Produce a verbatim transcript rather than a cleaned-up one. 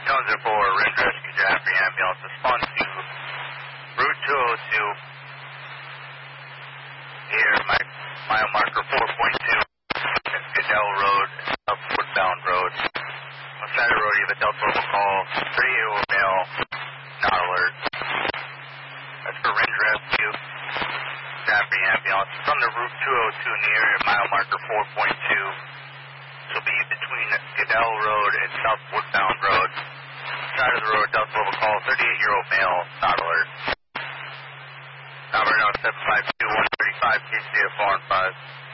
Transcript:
Townsend for Range Rescue Jaffrey Ambulance. Respond to Route two oh two. Here, my mile marker four point two. Goodell Road, Upward-bound Road. On the side of the road, you have a Delta local call. thirty-eight male, not alert. That's for Range Rescue Jaffrey Ambulance. From the Route two oh two near mile marker four point two. This will be between Goodell Road and South Woodbound Road. Side of the road, Delta level call, thirty-eight-year-old male, not alert. Number now seven five two one three five, K C F four and five.